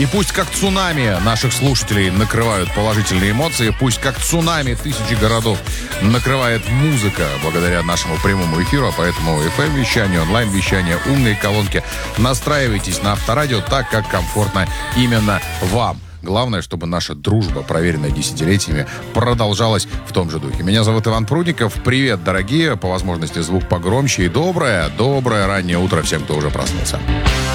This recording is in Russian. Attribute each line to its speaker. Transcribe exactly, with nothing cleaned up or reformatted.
Speaker 1: И пусть как цунами наших слушателей накрывают положительные эмоции, пусть как цунами тысячи городов накрывает музыка благодаря нашему прямому эфиру, а поэтому эф эм-вещание, онлайн-вещание, умные колонки. Настраивайтесь на Авторадио так, как комфортно именно вам. Главное, чтобы наша дружба, проверенная десятилетиями, продолжалась в том же духе. Меня зовут Иван Прудников. Привет, дорогие. По возможности звук погромче. И доброе, доброе раннее утро всем, кто уже проснулся.